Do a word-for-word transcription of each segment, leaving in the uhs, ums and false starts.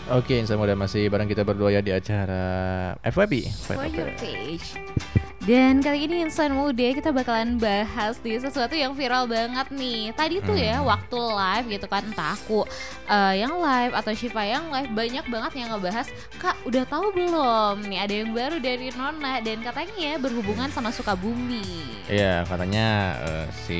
Oke, Insan Muda masih bareng kita berdua ya di acara F Y P For Fight your Over. page. Dan kali ini Insan Muda kita bakalan bahas nih sesuatu yang viral banget nih. Tadi tuh ya Hmm. waktu live gitu kan, entah aku uh, yang live atau Shiva yang live, banyak banget yang ngebahas, Kak udah tahu belum nih ada yang baru dari Nona, dan katanya ya berhubungan sama Sukabumi. Iya, katanya eh, si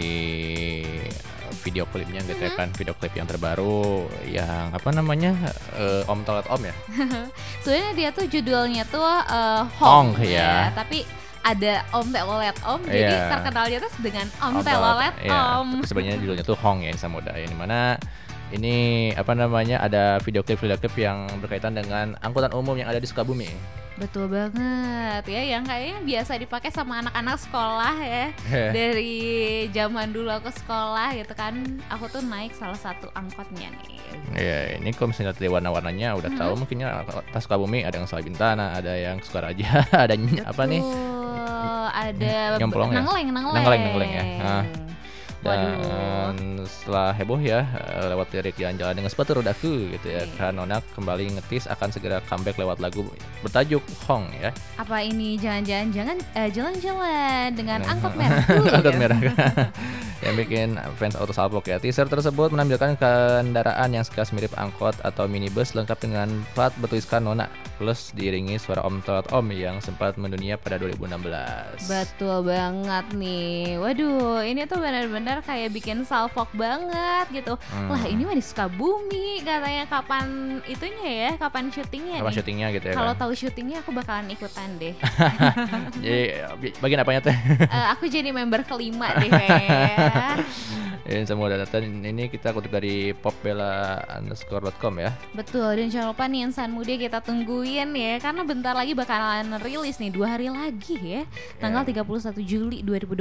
video klipnya gitu ya Mhm. kan, video klip yang terbaru yang apa namanya eh, Om Telat Om ya. Sebenarnya dia tuh judulnya tuh uh, Hong, Hong ya. tapi ada Om Telolet Om, jadi Iya. terkenalnya tuh dengan Om Om Telat, Telolet iya. Om. Tapi sebenarnya judulnya tuh Hong ya, Insan Muda ya, dimana ini apa namanya ada video klip video klip yang berkaitan dengan angkutan umum yang ada di Sukabumi. Betul banget ya, yang kayaknya biasa dipakai sama anak-anak sekolah ya. Dari zaman dulu aku sekolah gitu kan, aku tuh naik salah satu angkotnya nih. Iya, ini kalau misalnya dari warna-warnanya udah Hmm. tahu mungkinnya pas Sukabumi ada yang Salabintana, ada yang Sukaraja, ada ny- apa nih? Betul, ada Nyemplung ya? Nangleng, Nangleng. Nangleng, Nangleng ya. Nah, Waduh. Dan setelah heboh ya eh, lewat lirik jalan-jalan dengan sepatu rodaku gitu ya, Iya. kan Nona kembali ngetis akan segera comeback lewat lagu bertajuk Hong ya. Apa ini jangan-jangan jangan eh, jalan-jalan dengan Nah, angkot merah dulu angkot ya? merah yang bikin fans auto salpok ya. Teaser tersebut menampilkan kendaraan yang sekilas mirip angkot atau minibus lengkap dengan plat bertuliskan Nona plus diiringi suara Om Telat Om yang sempat mendunia pada dua ribu enam belas. Betul banget nih. Waduh, ini tuh benar-benar kayak bikin salfok banget gitu. Hmm. Wah, ini mah di Sukabumi katanya, kapan itunya ya? Kapan syutingnya Apa nih? syutingnya gitu ya Kalau kan? tahu syutingnya aku bakalan ikutan deh. Jadi bi- bagian apanya teh? Eh, aku jadi member kelima deh kayaknya. Ini semua data ini kita kutip dari popbella underscore dot com ya. Betul, dan jangan lupa nih Insan Muda kita tungguin ya, karena bentar lagi bakalan rilis nih, dua hari lagi ya, tanggal Ya. tiga puluh satu Juli dua ribu dua puluh